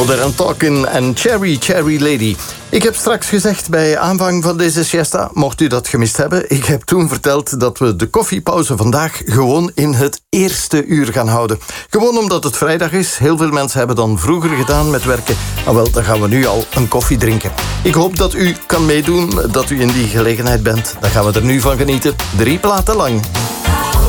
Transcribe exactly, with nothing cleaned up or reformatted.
Modern Talking en Cherry Cherry Lady. Ik heb straks gezegd bij aanvang van deze siesta, mocht u dat gemist hebben, ik heb toen verteld dat we de koffiepauze vandaag gewoon in het eerste uur gaan houden. Gewoon omdat het vrijdag is. Heel veel mensen hebben dan vroeger gedaan met werken. Nou wel, dan gaan we nu al een koffie drinken. Ik hoop dat u kan meedoen, dat u in die gelegenheid bent. Dan gaan we er nu van genieten. Drie platen lang.